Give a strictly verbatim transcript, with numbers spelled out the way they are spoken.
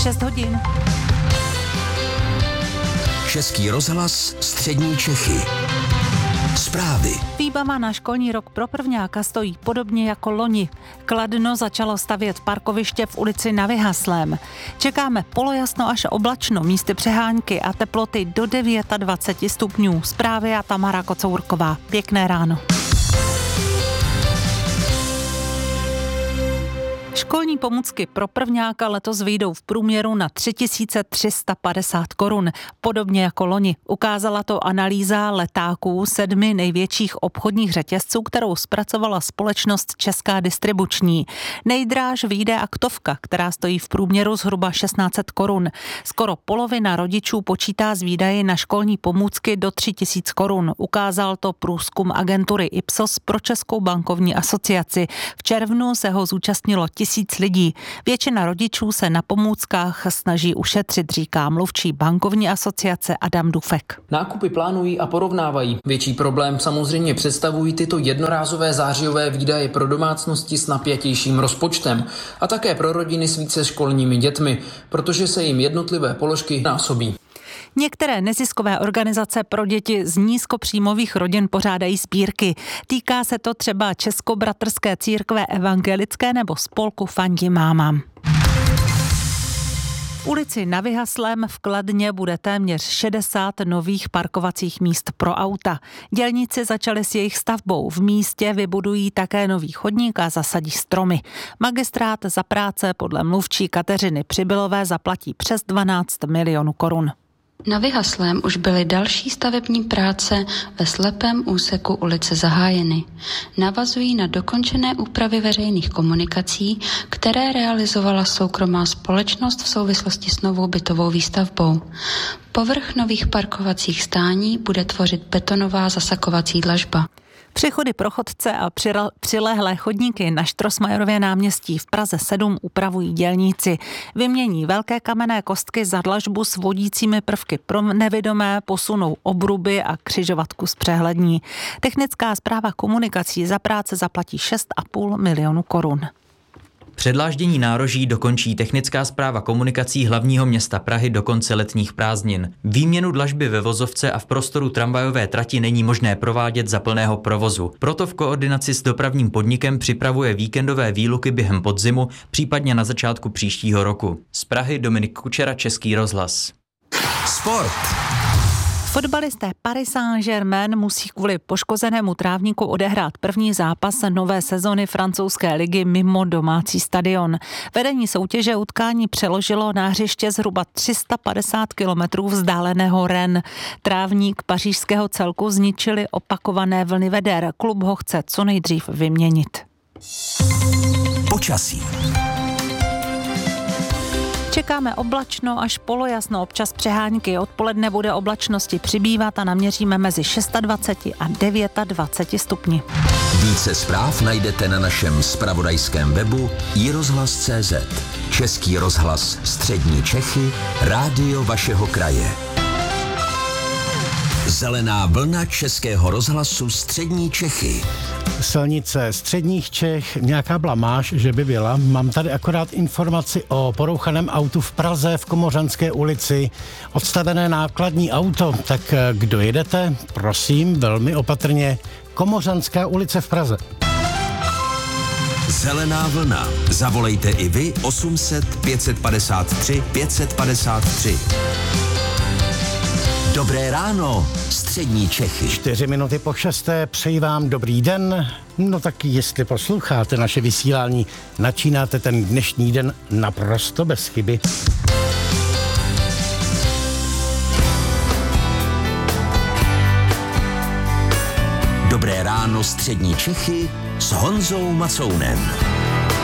šest hodin. Český rozhlas Střední Čechy. Zprávy. Výbava na školní rok pro prvňáka stojí podobně jako loni. Kladno začalo stavět parkoviště v ulici Na Vyhaslém. Čekáme polojasno až oblačno, místy přehánky a teploty do dvacet devět stupňů. Zprávy a Tamara Kocourková. Pěkné ráno. Školní pomůcky pro prvňáka letos vyjdou v průměru na tři tisíce tři sta padesát korun, podobně jako loni. Ukázala to analýza letáků sedmi největších obchodních řetězců, kterou zpracovala společnost Česká distribuční. Nejdráž vyjde aktovka, která stojí v průměru zhruba šestnáct set korun. Skoro polovina rodičů počítá s výdaji na školní pomůcky do tři tisíce korun. Ukázal to průzkum agentury Ipsos pro Českou bankovní asociaci. V červnu se ho zúčastnilo tisíc lidí. Většina rodičů se na pomůckách snaží ušetřit, říká mluvčí bankovní asociace Adam Dufek. Nákupy plánují a porovnávají. Větší problém samozřejmě představují tyto jednorázové zářijové výdaje pro domácnosti s napjatějším rozpočtem a také pro rodiny s více školními dětmi, protože se jim jednotlivé položky násobí. Některé neziskové organizace pro děti z nízkopříjmových rodin pořádají sbírky. Týká se to třeba Českobratrské církve evangelické nebo spolku Fandi mámám. V ulici Na Vyhaslém v Kladně bude téměř šedesát nových parkovacích míst pro auta. Dělníci začali s jejich stavbou. V místě vybudují také nový chodník a zasadí stromy. Magistrát za práce podle mluvčí Kateřiny Přibylové zaplatí přes dvanáct milionů korun. Na Vyhaslém už byly další stavební práce ve slepém úseku ulice zahájeny. Navazují na dokončené úpravy veřejných komunikací, které realizovala soukromá společnost v souvislosti s novou bytovou výstavbou. Povrch nových parkovacích stání bude tvořit betonová zasakovací dlažba. Přechody pro chodce a přilehlé chodníky na Štrosmajerově náměstí v Praze sedm upravují dělníci. Vymění velké kamenné kostky za dlažbu s vodícími prvky pro nevidomé, posunou obruby a křižovatku zpřehlední. Technická správa komunikací za práce zaplatí šest a půl milionu korun. Předláždění nároží dokončí Technická správa komunikací hlavního města Prahy do konce letních prázdnin. Výměnu dlažby ve vozovce a v prostoru tramvajové trati není možné provádět za plného provozu. Proto v koordinaci s dopravním podnikem připravuje víkendové výluky během podzimu, případně na začátku příštího roku. Z Prahy Dominik Kučera, Český rozhlas. Sport. Fotbalisté Paris Saint-Germain musí kvůli poškozenému trávníku odehrát první zápas nové sezony francouzské ligy mimo domácí stadion. Vedení soutěže utkání přeložilo na hřiště zhruba tři sta padesát kilometrů vzdáleného Rennes. Trávník pařížského celku zničili opakované vlny veder. Klub ho chce co nejdřív vyměnit. Počasí. Čekáme oblačno až polojasno, občas přehánky. Odpoledne bude oblačnosti přibývat a naměříme mezi dvacet šest a dvacet devět stupni. Více zpráv najdete na našem zpravodajském webu i rozhlas tečka cé zet. Český rozhlas Střední Čechy, rádio vašeho kraje. Zelená vlna Českého rozhlasu Střední Čechy. Silnice středních Čech, nějaká blamáž, že by byla. Mám tady akorát informaci o porouchaném autu v Praze v Komořanské ulici. Odstavené nákladní auto. Tak kdo jedete, prosím, velmi opatrně. Komořanská ulice v Praze. Zelená vlna. Zavolejte i vy osm set pět padesát tři pět padesát tři. Dobré ráno, Střední Čechy. Čtyři minuty po šesté, přeji vám dobrý den. No tak jestli posloucháte naše vysílání, načínáte ten dnešní den naprosto bez chyby. Dobré ráno, Střední Čechy s Honzou Macounem.